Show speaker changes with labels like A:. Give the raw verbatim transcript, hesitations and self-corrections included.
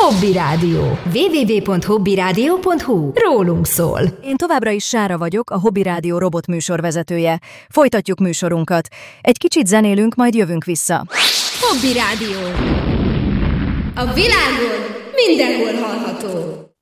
A: Hobby Rádió. double-u double-u double-u pont hobby rádió pont hu. Rólunk szól.
B: Én továbbra is Sára vagyok, a Hobby Rádió robot műsorvezetője. Folytatjuk műsorunkat. Egy kicsit zenélünk, majd jövünk vissza.
A: Hobby Rádió. A világon mindenhol hallható.